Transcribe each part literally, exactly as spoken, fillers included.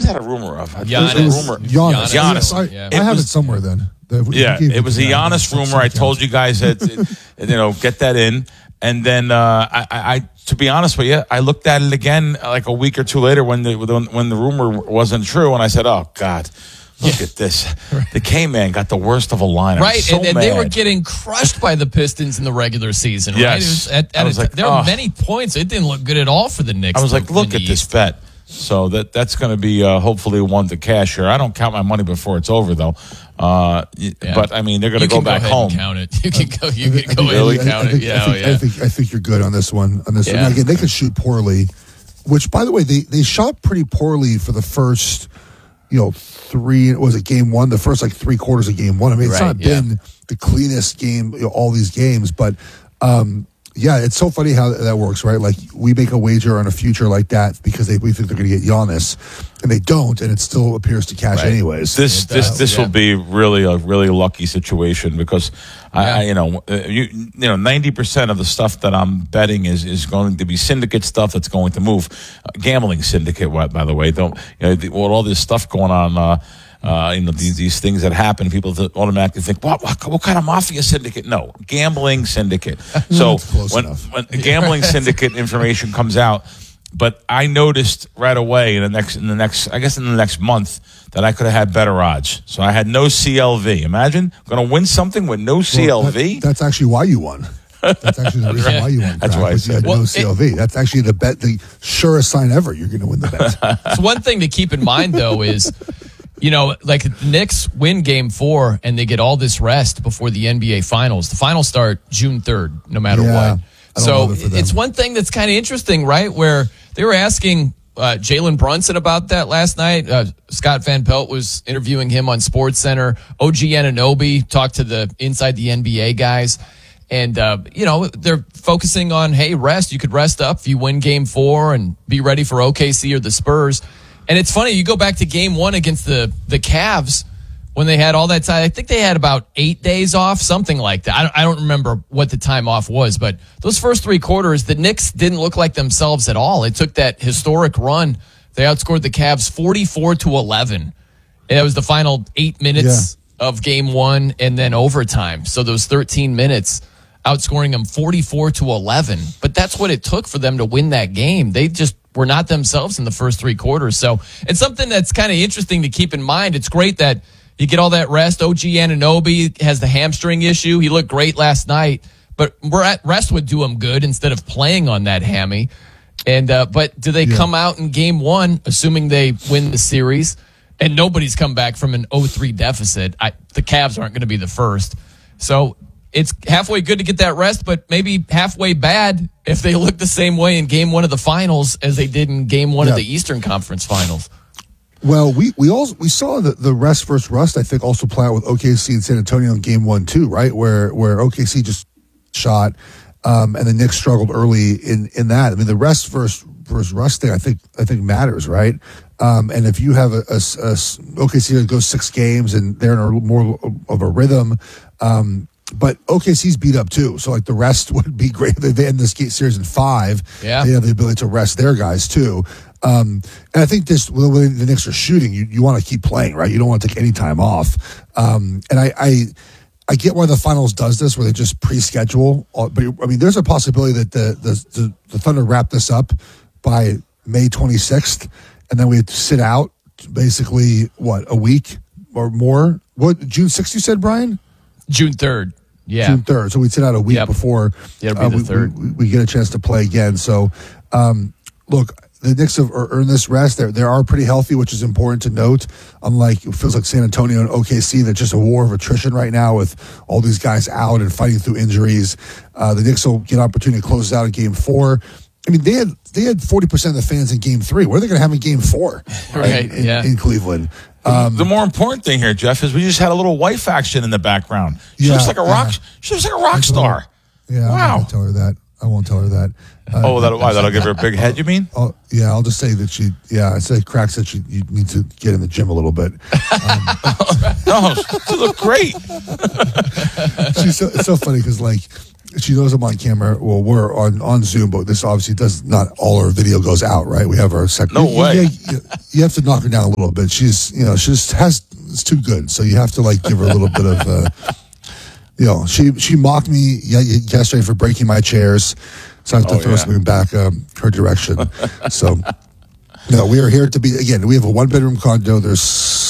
that a rumor of? Giannis. It was a rumor. Giannis. Giannis. I, Yeah. I have was, it somewhere then. The, yeah, it was a Giannis rumor. I told you guys that, it, you know, get that in. And then, uh, I, I, to be honest with you, I looked at it again like a week or two later when the when the rumor wasn't true, and I said, "Oh God, look yeah. at this! The K-Man got the worst of a line." Right, so and, and mad. they were getting crushed by the Pistons in the regular season. Right, yes. it was at, at was a, like, there oh. were many points. It didn't look good at all for the Knicks. I was like, "Look at this East. bet." So that that's going to be uh, hopefully one to cash here. I don't count my money before it's over, though. Uh, yeah. But I mean, they're going to go back go home. And count it. You can go. You can go really? ahead and count I think, it. Yeah, I think, oh, yeah. I think I think you're good on this one. On this yeah. one, again, they could shoot poorly. Which, by the way, they they shot pretty poorly for the first, you know, three. Was it game one? The first like three quarters of game one. I mean, it's right, not yeah. been the cleanest game, you know, all these games, but. Um, Yeah, it's so funny how that works, right? Like, we make a wager on a future like that because they, we think they're going to get Giannis, and they don't, and it still appears to cash right. anyways. This it this does, this yeah. will be really a really lucky situation because Yeah. I, I you know uh, you you know ninety percent of the stuff that I'm betting is is going to be syndicate stuff that's going to move. Uh, gambling syndicate, what by the way, don't you know the, with all this stuff going on. Uh, Uh, you know, these, these things that happen, people th- automatically think, what, what what kind of mafia syndicate? No, gambling syndicate. So when, when gambling syndicate information comes out, but I noticed right away in the next, in the next, I guess in the next month that I could have had better odds. So I had no C L V. Imagine going to win something with no C L V. Well, that, that's actually why you won. That's actually the reason why you won. That's why I said you had well, no C L V. it, That's actually the bet, the surest sign ever. You're going to win the bet. So one thing to keep in mind though is, you know, like the Knicks win game four and they get all this rest before the N B A finals. The finals start June third, no matter Yeah, what. I don't So love it for them. it's one thing that's kind of interesting, right? Where they were asking uh, Jalen Brunson about that last night. Uh, Scott Van Pelt was interviewing him on SportsCenter. O G Anunoby talked to the inside the N B A guys. And, uh, you know, they're focusing on, hey, rest. You could rest up if you win game four and be ready for O K C or the Spurs. And it's funny, you go back to game one against the, the Cavs when they had all that time. I think they had about eight days off, something like that. I don't, I don't remember what the time off was, but those first three quarters, the Knicks didn't look like themselves at all. It took that historic run. They outscored the Cavs forty-four to eleven. And that was the final eight minutes yeah. of game one and then overtime. So those thirteen minutes outscoring them forty-four to eleven. But that's what it took for them to win that game. They just were not themselves in the first three quarters. So it's something that's kind of interesting to keep in mind. It's great that you get all that rest. O G Anunoby has the hamstring issue. He looked great last night, but rest would do him good instead of playing on that hammy. And uh, but do they yeah. come out in game one, assuming they win the series, and nobody's come back from an oh three deficit? I, the Cavs aren't going to be the first. So it's halfway good to get that rest, but maybe halfway bad if they look the same way in game one of the finals as they did in game one yeah. of the Eastern Conference Finals. Well, we we also we saw the, the rest versus rust, I think, also play out with O K C and San Antonio in game one too, right? Where where O K C just shot, um, and the Knicks struggled early in, in that. I mean, the rest versus versus rust thing, I think I think matters, right? Um, and if you have a, a, a O K C that goes six games and they're in a more of a rhythm. Um, But O K C's beat up too, so like the rest would be great. They end this series in five. Yeah, they have the ability to rest their guys too. Um, and I think this when the Knicks are shooting, you, you want to keep playing, right? You don't want to take any time off. Um, and I, I I get why the finals does this, where they just pre-schedule. But I mean, there's a possibility that the the the, the Thunder wrap this up by May twenty-sixth, and then we have to sit out basically what a week or more. What June sixth? You said, Brian? June third. Yeah. June third. So we'd sit out a week yep. before yeah, it'll be uh, the third. we, we, we get a chance to play again. So, um, look, the Knicks have earned this rest. They're, they are pretty healthy, which is important to note. Unlike, it feels like San Antonio and O K C, they're just a war of attrition right now with all these guys out and fighting through injuries. Uh, the Knicks will get an opportunity to close it out in game four. I mean, they had they had forty percent of the fans in game three. What are they going to have in game four right, in, in, yeah. in Cleveland? Um, the more important thing here, Jeff, is we just had a little wife action in the background. She yeah, looks like a rock. uh, she looks like a rock star. Yeah, wow. I won't tell her that. I won't tell her that. Uh, oh, that, why? That'll give her a big head, you mean? Oh, yeah, I'll just say that she, yeah, I say Crack said she, you need to get in the gym a little bit. Um, no, she look great. she's so, it's so funny because, like, she knows I'm on camera. Well, we're on, on Zoom, but this obviously does not all our video goes out, right? We have our second. No you, way. You, you, you have to knock her down a little bit. She's, you know, she just has, it's too good. So you have to like give her a little bit of, uh, you know, she, she mocked me yesterday for breaking my chairs. So I have to Oh, throw yeah. something back um, her direction. So, no, we are here to be, again, we have a one bedroom condo. There's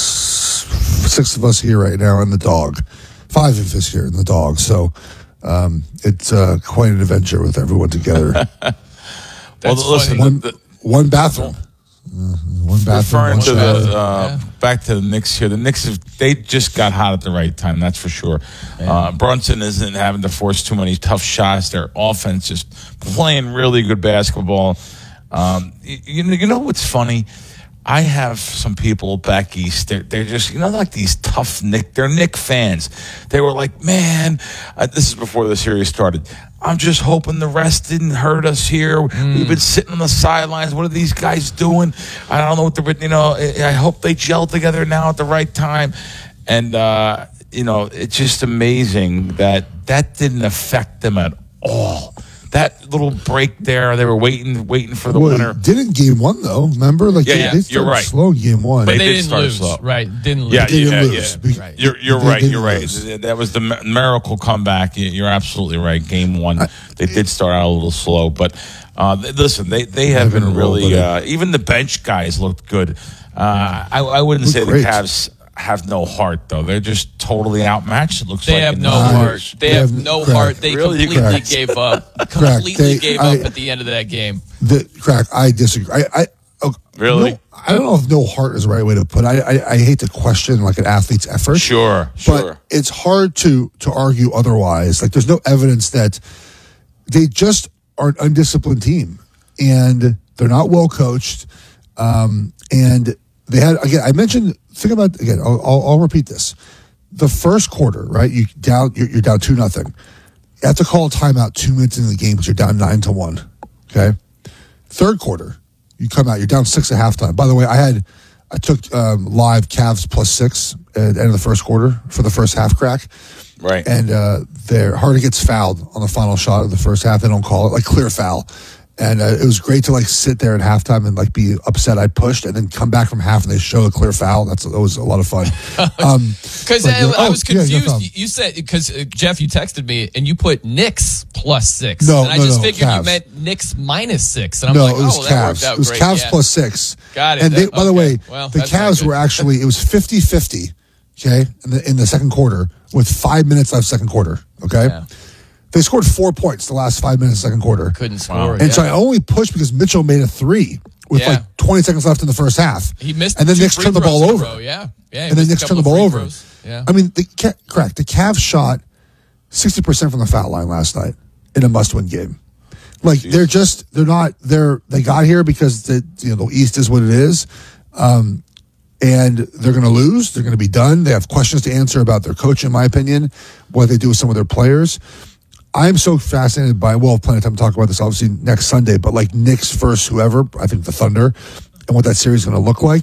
six of us here right now and the dog. Five of us here and the dog. So um, it's uh, quite an adventure with everyone together. Well, That's listen, funny. one, the, the, one bathroom. Uh, one bathroom. referring One to shower. the uh, Yeah. back to the Knicks here. The Knicks have, they just got hot at the right time. That's for sure. Uh, Brunson isn't having to force too many tough shots. Their offense just playing really good basketball. Um, you, you know, you know what's funny? I have some people back east. They're, they're just, you know, like these tough Knick. They're Knick fans. They were like, man, uh, this is before the series started. I'm just hoping the rest didn't hurt us here. Mm. We've been sitting on the sidelines. What are these guys doing? I don't know what they're, you know, I I hope they gel together now at the right time. And, uh, you know, it's just amazing that that didn't affect them at all. That little break there, they were waiting, waiting for the Well, winner. it didn't game one though. Remember, like Yeah, they, yeah, they you're started right. slow in game one. But They they, did didn't start lose, slow. right? Didn't lose. Yeah, They didn't yeah, lose. yeah. Be- Right. You're you're they right. didn't You're right. lose. That was the mi- miracle comeback. You- You're absolutely right. Game one, they did start out a little slow, but uh, th- listen, they they have They've been been rolling. really. Uh, even the bench guys looked good. Uh, I, I wouldn't Looked say great. the Cavs have no heart though. They're just totally outmatched. It looks They like have in no the Nice. heart. numbers. They They have have- no correct. heart. They Really? completely Correct. gave up. Correct. Completely They- gave I- up at the end of that game. The crack. I disagree. I, I oh, Really? no, I don't know if no heart is the right way to put it. I, I, I hate to question like an athlete's effort. Sure, But sure. it's hard to to argue otherwise. Like there's no evidence that they just are an undisciplined team and they're not well coached. Um, and they had again. I mentioned. Think about again. I'll, I'll, I'll repeat this. The first quarter, right? You down. You're, you're down two nothing. You have to call a timeout two minutes into the game because you're down nine to one. Okay. Third quarter, you come out. You're down six at halftime. By the way, I had I took um, live Cavs plus six at the end of the first quarter for the first half crack. Right. And uh, their Harden gets fouled on the final shot of the first half. They don't call it like clear foul. And uh, it was great to like sit there at halftime and like be upset I pushed, and then come back from half and they show a clear foul. That's that was a lot of fun. Um, Because but, I, you know, I oh, was yeah, no confused. problem. you said because uh, Jeff, you texted me and you put Knicks plus six. No, and I no, just no, figured Cavs. you meant Knicks minus six. And I'm no, like, it was oh, that worked Cavs. out It was great. Cavs Yeah. plus six. Got it. And they, That- by the okay. way, Well, the that's not Cavs good. were actually it was fifty-fifty, okay, in the in the second quarter with five minutes left second quarter. Okay, Yeah. they scored four points the last five minutes of second quarter. Couldn't score. And yeah. so I only pushed because Mitchell made a three with Yeah. like twenty seconds left in the first half. He missed and then two Knicks free turned the throws ball in a over. row. Yeah, yeah. he and then missed a Knicks turned the couple ball free over. throws. Yeah. I mean, the Ca- correct. The Cavs shot sixty percent from the foul line last night in a must-win game. Like they're just they're not they're they got here because the you know the East is what it is, um, and they're going to lose. They're going to be done. They have questions to answer about their coach, in my opinion, what they do with some of their players. I'm so fascinated by, well, plenty of time to talk about this, obviously, next Sunday, but like Knicks versus whoever, I think the Thunder, and what that series is going to look like.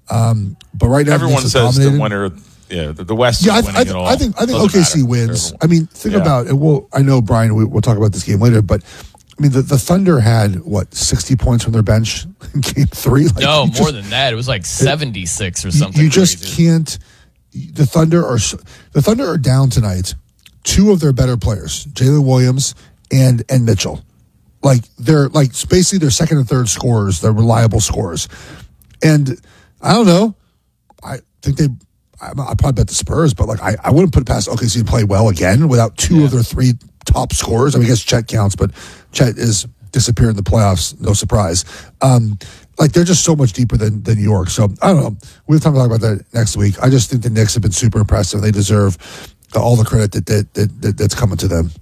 Um, but right now, Everyone Knicks are says the dominated. winner. Yeah, the, the West Yeah, I, is th- winning I, th- it all. I think I think Doesn't O K C matter. wins. Everyone- I mean, think Yeah. about it. Well, I know Brian. We, we'll talk about this game later, but I mean, the, the Thunder had what sixty points from their bench in Game Three. Like, No, you more just- than that. It was like seventy-six or you- something. You just crazy. can't. The Thunder are so- the Thunder are down tonight. Two of their better players, Jalen Williams and and Mitchell, like they're like basically their second and third scorers. They're reliable scorers, and I don't know. I think they. I, I probably bet the Spurs, but like I, I wouldn't put it past O K C to play well again without two Yeah. of their three top scorers. I mean, I guess Chet counts, but Chet is disappeared in the playoffs. No surprise. Um, like they're just so much deeper than than New York. So I don't know. We have time to talk about that next week. I just think the Knicks have been super impressive. They deserve all the credit that that, that, that that's coming to them.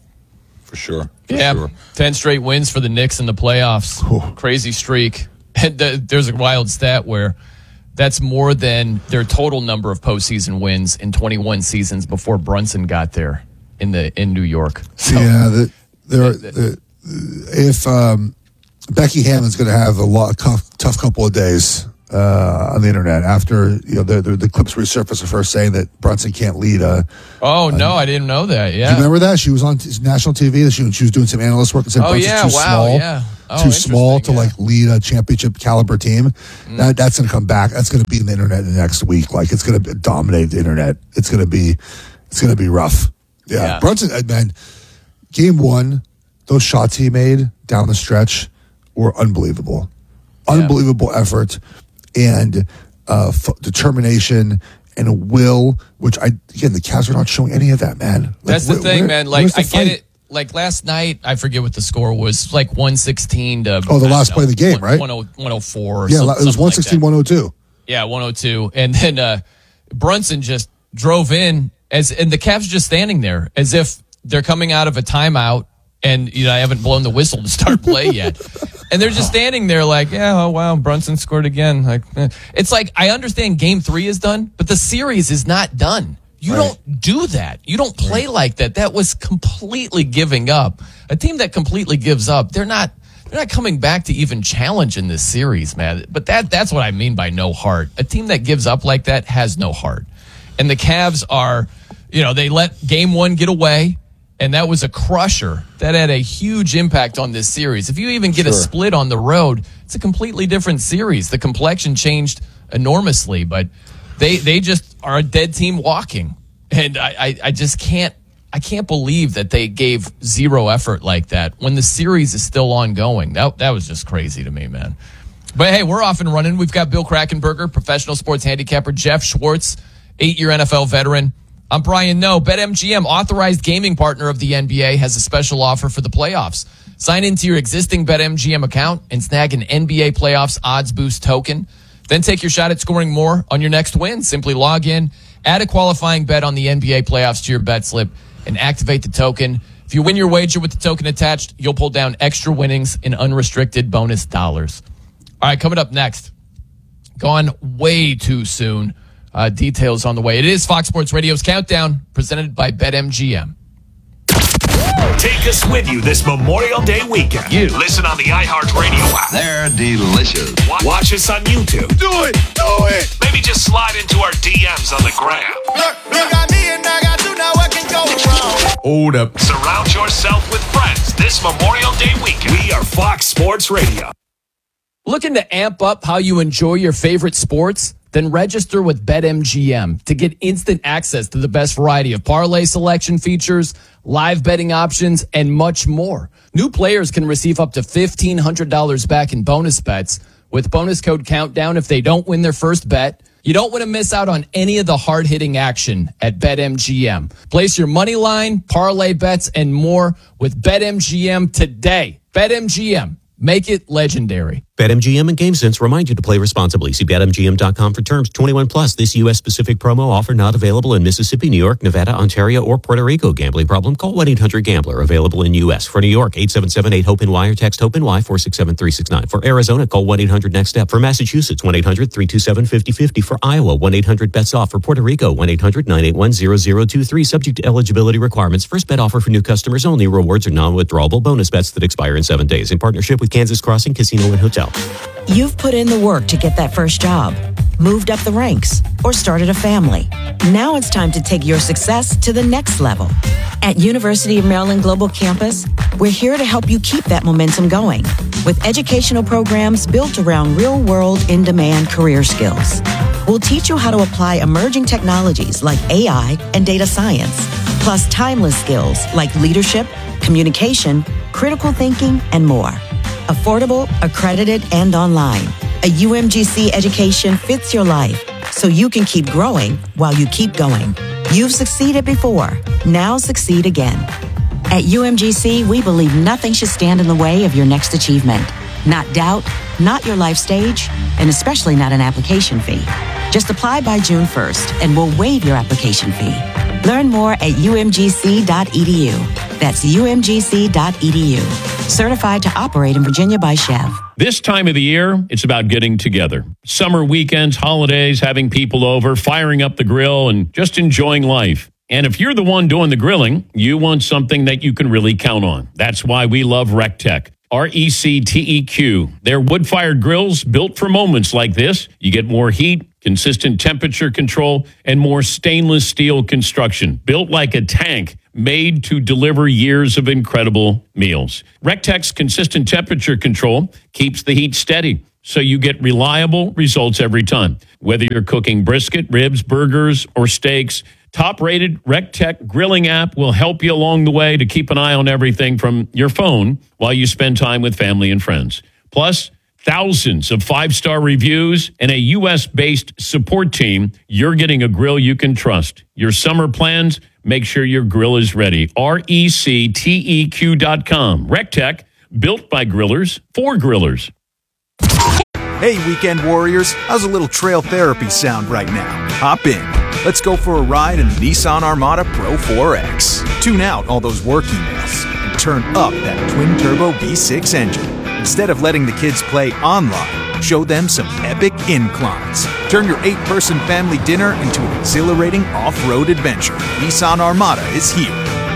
For sure. For Yeah, sure. ten straight wins for the Knicks in the playoffs. Cool. Crazy streak. And the, there's a wild stat where that's more than their total number of postseason wins in twenty-one seasons before Brunson got there in the in New York. So, Yeah, the, there. The, if um, Becky Hammond's going to have a lot tough tough couple of days uh, on the internet after you know the, the, the clips resurfaced of her saying that Brunson can't lead. A, oh, a, no, I didn't know that. Yeah. Do you remember that? She was on t- national T V. She, she was doing some analyst work and said oh, Brunson's yeah, too wow, small. Yeah. Oh, too small to yeah. like lead a championship caliber team. Mm. That that's going to come back. That's going to be in the internet the next week. Like it's going to dominate the internet. It's going to be, it's going to be rough. Yeah. yeah. Brunson, man, game one, those shots he made down the stretch were unbelievable. Yeah. Unbelievable effort and uh, f- determination and a will, which I, again, the Cavs are not showing any of that, man. Like, that's the where, thing, where, man. Like, I fight? get it. Like last night, I forget what the score was, like one sixteen to. Oh, the last know, play of the game, right? one oh four or yeah, some, it was one sixteen, like one oh two. Yeah, one oh two. And then uh, Brunson just drove in, as and the Cavs just standing there as if they're coming out of a timeout and, you know, I haven't blown the whistle to start play yet. And they're just standing there like, yeah, oh, wow, Brunson scored again. Like, eh. It's like, I understand game three is done, but the series is not done. You right. don't do that. You don't play right. like that. That was completely giving up. A team that completely gives up, they're not they're not coming back to even challenge in this series, man. But that that's what I mean by no heart. A team that gives up like that has no heart. And the Cavs are, you know, they let game one get away, and that was a crusher. That had a huge impact on this series. If you even get sure. a split on the road, it's a completely different series. The complexion changed enormously, but They they just are a dead team walking, and I, I, I just can't I can't believe that they gave zero effort like that when the series is still ongoing. That that was just crazy to me, man. But hey, we're off and running. We've got Bill Krackomberger, professional sports handicapper, Jeff Schwartz, eight-year N F L veteran. I'm Brian Noe. BetMGM, authorized gaming partner of the N B A, has a special offer for the playoffs. Sign into your existing BetMGM account and snag an N B A playoffs odds boost token. Then take your shot at scoring more on your next win. Simply log in, add a qualifying bet on the N B A playoffs to your bet slip, and activate the token. If you win your wager with the token attached, you'll pull down extra winnings in unrestricted bonus dollars. All right, coming up next. Gone way too soon. Uh, details on the way. It is Fox Sports Radio's Countdown, presented by BetMGM. Take us with you this Memorial Day weekend. You listen on the iHeartRadio app. They're delicious. Watch, watch us on YouTube. Do it! Do it! Maybe just slide into our D Ms on the gram. Look, look at me and I got you, now what can go wrong? Hold up. Surround yourself with friends this Memorial Day weekend. We are Fox Sports Radio. Looking to amp up how you enjoy your favorite sports? Then register with BetMGM to get instant access to the best variety of parlay selection features, live betting options, and much more. New players can receive up to fifteen hundred dollars back in bonus bets with bonus code Countdown if they don't win their first bet. You don't want to miss out on any of the hard-hitting action at BetMGM. Place your money line, parlay bets, and more with BetMGM today. BetMGM. Make it legendary. BetMGM and GameSense remind you to play responsibly. See Bet M G M dot com for terms. twenty-one plus. This U S specific promo offer not available in Mississippi, New York, Nevada, Ontario, or Puerto Rico. Gambling problem? Call one eight hundred gambler. Available in U S. For New York, eight seven seven eight hope N Y or text HOPE-NY four six seven three six nine. For Arizona, call one eight hundred next step. For Massachusetts, one eight hundred three two seven five zero five zero. For Iowa, one eight hundred bets off. For Puerto Rico, one eight hundred nine eight one zero zero two three. Subject to eligibility requirements. First bet offer for new customers only. Rewards are non-withdrawable bonus bets that expire in seven days. In partnership with Kansas Crossing Casino and Hotel. You've put in the work to get that first job, moved up the ranks, or started a family. Now it's time to take your success to the next level. At University of Maryland Global Campus, we're here to help you keep that momentum going with educational programs built around real-world, in-demand career skills. We'll teach you how to apply emerging technologies like A I and data science, plus timeless skills like leadership, communication, critical thinking, and more. Affordable, accredited, and online. A U M G C education fits your life, so you can keep growing while you keep going. You've succeeded before. Now succeed again. At U M G C, we believe nothing should stand in the way of your next achievement. Not doubt, not your life stage, and especially not an application fee. Just apply by June first, and we'll waive your application fee. Learn more at U M G C dot E D U. That's U M G C dot E D U. Certified to operate in Virginia by Chev. This time of the year, it's about getting together. Summer weekends, holidays, having people over, firing up the grill, and just enjoying life. And if you're the one doing the grilling, you want something that you can really count on. That's why we love RecTech. R E C T E Q. They're wood-fired grills built for moments like this. You get more heat, consistent temperature control, and more stainless steel construction. Built like a tank, made to deliver years of incredible meals. Rectech's consistent temperature control keeps the heat steady, so you get reliable results every time. Whether you're cooking brisket, ribs, burgers, or steaks, top-rated Rectech grilling app will help you along the way to keep an eye on everything from your phone while you spend time with family and friends. Plus, thousands of five-star reviews and a U S-based support team. You're getting a grill you can trust. Your summer plans, make sure your grill is ready. R E C T E Q dot com. Rectech, built by grillers for grillers. Hey, weekend warriors. How's a little trail therapy sound right now? Hop in. Let's go for a ride in the Nissan Armada Pro four X. Tune out all those work emails and turn up that twin-turbo V six engine. Instead of letting the kids play online, show them some epic inclines. Turn your eight-person family dinner into an exhilarating off-road adventure. Nissan Armada is here.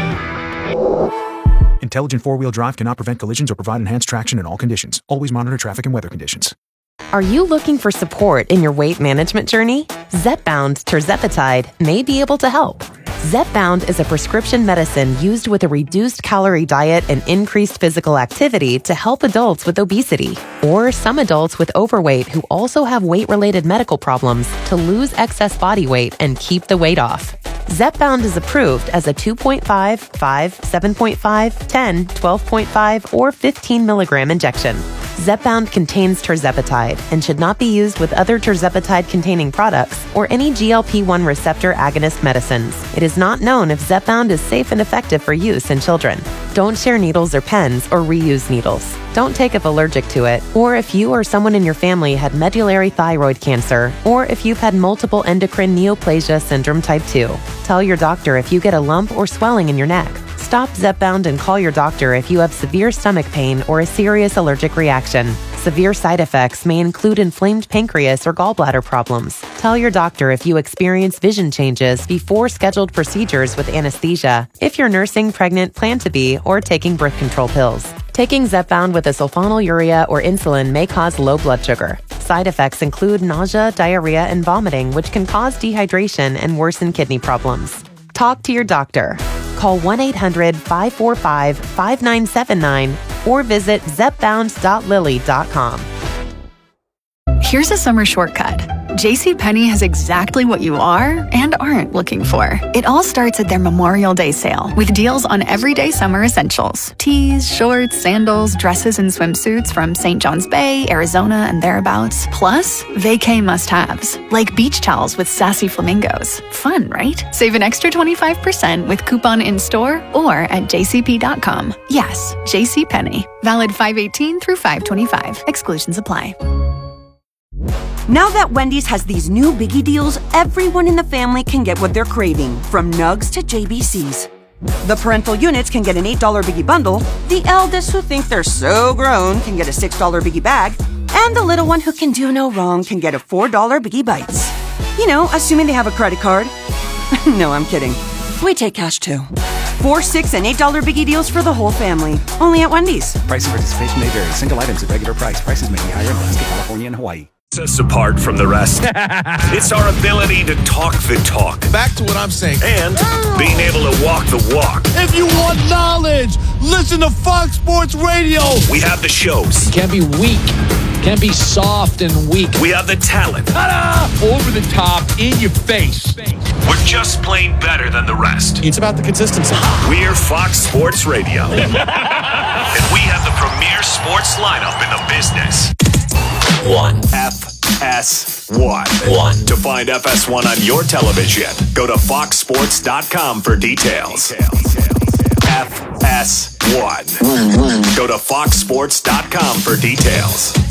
Intelligent four-wheel drive cannot prevent collisions or provide enhanced traction in all conditions. Always monitor traffic and weather conditions. Are you looking for support in your weight management journey? Zepbound tirzepatide may be able to help. Zepbound is a prescription medicine used with a reduced calorie diet and increased physical activity to help adults with obesity, or some adults with overweight who also have weight-related medical problems to lose excess body weight and keep the weight off. Zepbound is approved as a two point five, five, seven point five, ten, twelve point five, or fifteen milligram injection. Zepbound contains tirzepatide and should not be used with other tirzepatide-containing products or any G L P one receptor agonist medicines. It is not known if Zepbound is safe and effective for use in children. Don't share needles or pens or reuse needles. Don't take if allergic to it, or if you or someone in your family had medullary thyroid cancer, or if you've had multiple endocrine neoplasia syndrome type two. Tell your doctor if you get a lump or swelling in your neck. Stop Zepbound and call your doctor if you have severe stomach pain or a serious allergic reaction. Severe side effects may include inflamed pancreas or gallbladder problems. Tell your doctor if you experience vision changes before scheduled procedures with anesthesia, if you're nursing, pregnant, plan to be, or taking birth control pills. Taking Zepbound with a sulfonylurea or insulin may cause low blood sugar. Side effects include nausea, diarrhea, and vomiting, which can cause dehydration and worsen kidney problems. Talk to your doctor. Call one eight hundred, five four five, five nine seven nine or visit zepbound dot lilly dot com. Here's a summer shortcut. JCPenney has exactly what you are and aren't looking for. It all starts at their Memorial Day sale with deals on everyday summer essentials. Tees, shorts, sandals, dresses, and swimsuits from Saint John's Bay, Arizona, and thereabouts. Plus, vacay must-haves, like beach towels with sassy flamingos. Fun, right? Save an extra twenty-five percent with coupon in-store or at j c p dot com. Yes, JCPenney. Valid five eighteen through five twenty-five. Exclusions apply. Now that Wendy's has these new biggie deals, everyone in the family can get what they're craving, from nugs to J B Cs. The parental units can get an eight dollar biggie bundle, the eldest who think they're so grown can get a six dollar biggie bag, and the little one who can do no wrong can get a four dollar biggie bites. You know, assuming they have a credit card. No, I'm kidding. We take cash too. Four, six, and eight dollar biggie deals for the whole family. Only at Wendy's. Price and participation may vary. Single items at regular price. Prices may be higher in Alaska, California, and Hawaii. Us apart from the rest. It's our ability to talk the talk. Back to what I'm saying. And being able to walk the walk. If you want knowledge, listen to Fox Sports Radio. We have the shows. Can't be weak. Can't be soft and weak. We have the talent. Ta-da! Over the top, in your face. We're just plain better than the rest. It's about the consistency. We're Fox Sports Radio. And we have the premier sports lineup in the business. One. F S one. One. To find F S one on your television, go to fox sports dot com for details. F S one. Go to fox sports dot com for details.